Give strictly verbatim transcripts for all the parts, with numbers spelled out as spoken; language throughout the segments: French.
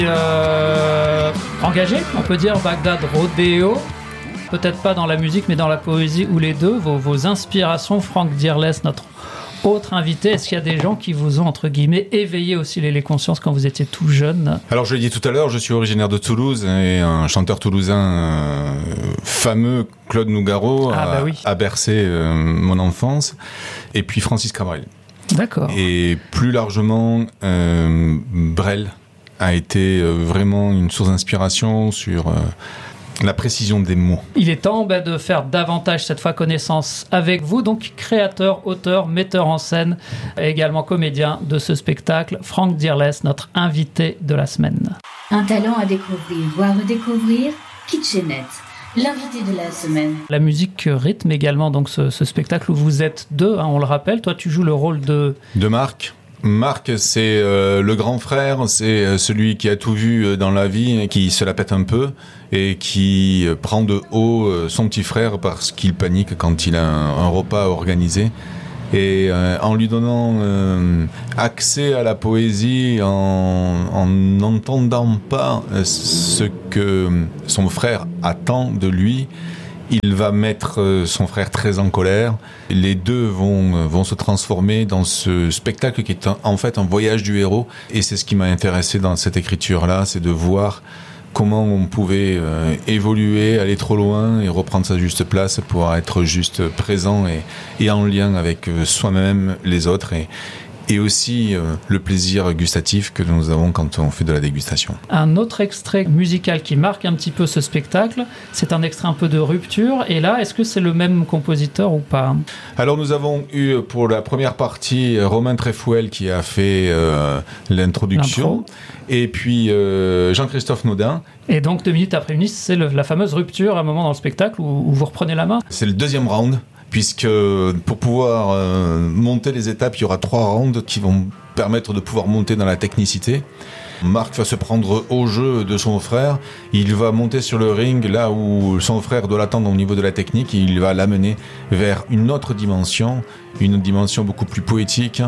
Euh, engagé, on peut dire Bagdad Rodeo. Peut-être pas dans la musique, mais dans la poésie ou les deux. Vos, vos inspirations, Franck Dearless, notre autre invité, est-ce qu'il y a des gens qui vous ont, entre guillemets, éveillé aussi les, les consciences quand vous étiez tout jeune ? Alors, je l'ai dit tout à l'heure, je suis originaire de Toulouse et un chanteur toulousain euh, fameux, Claude Nougaro, ah, bah a, oui. a bercé euh, mon enfance. Et puis Francis Cabrel. D'accord. Et plus largement, euh, Brel a été euh, vraiment une source d'inspiration sur... Euh, la précision des mots. Il est temps bah, de faire davantage cette fois connaissance avec vous, donc créateur, auteur, metteur en scène et également comédien de ce spectacle, Franck Dearless, notre invité de la semaine. Un talent à découvrir ou à redécouvrir, Kitchenette, l'invité de la semaine. La musique rythme également donc ce, ce spectacle où vous êtes deux, hein, on le rappelle. Toi, tu joues le rôle de... De Marc. Marc, c'est euh, le grand frère, c'est euh, celui qui a tout vu euh, dans la vie, qui se la pète un peu et qui euh, prend de haut euh, son petit frère parce qu'il panique quand il a un, un repas organisé. Et euh, en lui donnant euh, accès à la poésie, en, en n'entendant pas euh, ce que son frère attend de lui, il va mettre son frère très en colère. Les deux vont, vont se transformer dans ce spectacle qui est un, en fait un voyage du héros. Et c'est ce qui m'a intéressé dans cette écriture-là, c'est de voir comment on pouvait euh, évoluer, aller trop loin et reprendre sa juste place pour être juste présent et, et en lien avec soi-même, les autres. Et, et aussi euh, le plaisir gustatif que nous avons quand on fait de la dégustation. Un autre extrait musical qui marque un petit peu ce spectacle, c'est un extrait un peu de rupture. Et là, est-ce que c'est le même compositeur ou pas ? Alors nous avons eu pour la première partie Romain Trefouel qui a fait euh, l'introduction. L'intro. Et puis euh, Jean-Christophe Naudin. Et donc deux minutes après une liste, c'est le, la fameuse rupture, un moment dans le spectacle où, où vous reprenez la main. C'est le deuxième round. Puisque pour pouvoir euh, monter les étapes, il y aura trois rounds qui vont permettre de pouvoir monter dans la technicité. Marc va se prendre au jeu de son frère. Il va monter sur le ring là où son frère doit l'attendre au niveau de la technique. Et il va l'amener vers une autre dimension, une dimension beaucoup plus poétique.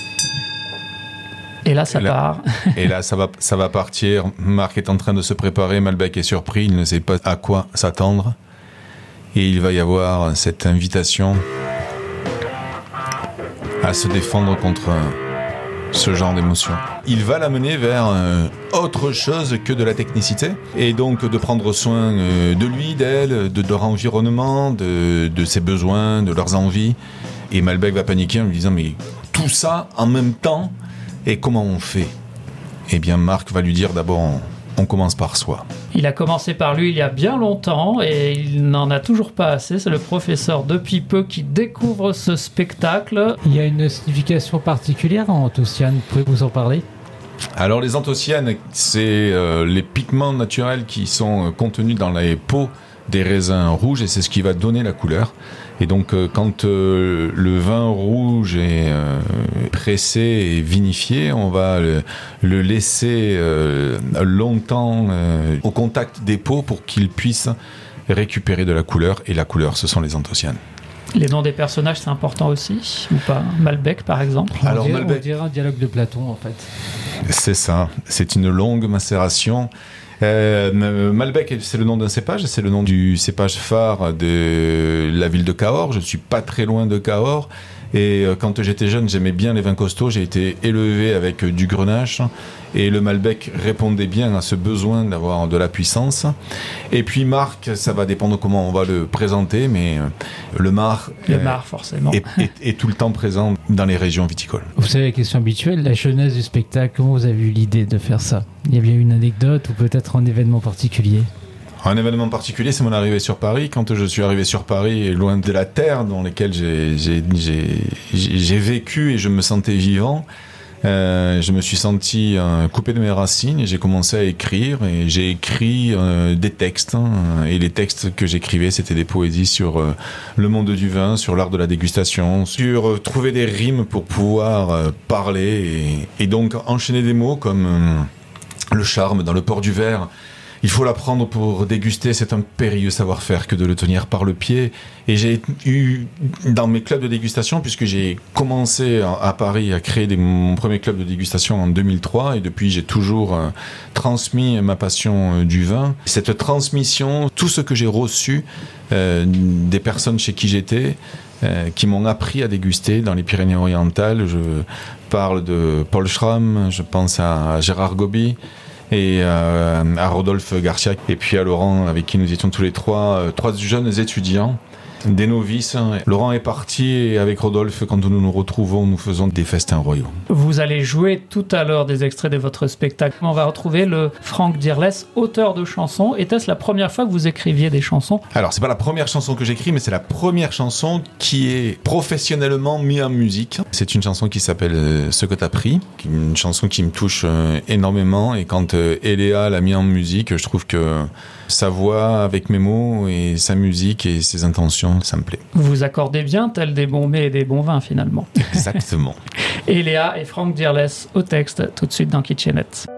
Et là, ça et là, part. Et là, ça va, ça va partir. Marc est en train de se préparer. Malbec est surpris. Il ne sait pas à quoi s'attendre. Et il va y avoir cette invitation à se défendre contre ce genre d'émotion. Il va l'amener vers euh, autre chose que de la technicité, et donc de prendre soin euh, de lui, d'elle, de leur environnement, de, de ses besoins, de leurs envies. Et Malbec va paniquer en lui disant « Mais tout ça en même temps, et comment on fait ?» Eh bien, Marc va lui dire d'abord on, on commence par soi. Il a commencé par lui il y a bien longtemps et il n'en a toujours pas assez. C'est le professeur depuis peu qui découvre ce spectacle. Il y a une signification particulière en anthocyanes, pouvez-vous en parler ? Alors les anthocyanes, c'est euh, les pigments naturels qui sont euh, contenus dans les peaux des raisins rouges et c'est ce qui va donner la couleur. Et donc euh, quand euh, le vin rouge est euh, pressé et vinifié, on va le, le laisser euh, longtemps euh, au contact des peaux pour qu'il puisse récupérer de la couleur. Et la couleur, ce sont les anthocyanes. Les noms des personnages, c'est important aussi, ou pas ? Malbec, par exemple. Alors, on dirait, Malbec, on dirait un dialogue de Platon, en fait. C'est ça. C'est une longue macération. Euh, Malbec, c'est le nom d'un cépage, c'est le nom du cépage phare de la ville de Cahors. Je suis pas très loin de Cahors. Et euh, quand j'étais jeune, j'aimais bien les vins costauds. J'ai été élevé avec euh, du grenache. Et le Malbec répondait bien à ce besoin d'avoir de la puissance. Et puis Marc, ça va dépendre comment on va le présenter, mais euh, le Mar, Le Mar, forcément. est, est, est tout le temps présent dans les régions viticoles. Vous savez la question habituelle, la genèse du spectacle, comment vous avez eu l'idée de faire ça ? Il y a bien une anecdote ou peut-être un événement particulier ? Un événement particulier, c'est mon arrivée sur Paris. Quand je suis arrivé sur Paris, loin de la terre dans laquelle j'ai, j'ai, j'ai, j'ai vécu et je me sentais vivant, euh, je me suis senti euh, coupé de mes racines et j'ai commencé à écrire. Et j'ai écrit euh, des textes. Hein, et les textes que j'écrivais, c'était des poésies sur euh, le monde du vin, sur l'art de la dégustation, sur euh, trouver des rimes pour pouvoir euh, parler et, et donc enchaîner des mots comme euh, le charme dans le port du verre. il faut l'apprendre pour déguster, c'est un périlleux savoir-faire que de le tenir par le pied. Et j'ai eu, dans mes clubs de dégustation, puisque j'ai commencé à Paris à créer des, mon premier club de dégustation en deux mille trois, et depuis j'ai toujours euh, transmis ma passion euh, du vin. Cette transmission, tout ce que j'ai reçu euh, des personnes chez qui j'étais, euh, qui m'ont appris à déguster dans les Pyrénées-Orientales. Je parle de Paul Schramm, je pense à Gérard Gobi, et euh, à Rodolphe Garcia, et puis à Laurent, avec qui nous étions tous les trois, euh, trois jeunes étudiants, des novices. Laurent est parti, et avec Rodolphe, quand nous nous retrouvons, nous faisons des festins royaux. Vous allez jouer tout à l'heure des extraits de votre spectacle. On va retrouver le Franck Dearless, auteur de chansons. Était-ce la première fois que vous écriviez des chansons ? Alors, c'est pas la première chanson que j'écris, mais c'est la première chanson qui est professionnellement mise en musique. C'est une chanson qui s'appelle euh, Ce que t'as pris, une chanson qui me touche euh, énormément. Et quand euh, Eléa l'a mis en musique, je trouve que sa voix avec mes mots et sa musique et ses intentions, ça me plaît. Vous vous accordez bien, tel des bons mets et des bons vins finalement. Exactement. Et Léa et Franck Dearless au texte, tout de suite dans Kitchenette.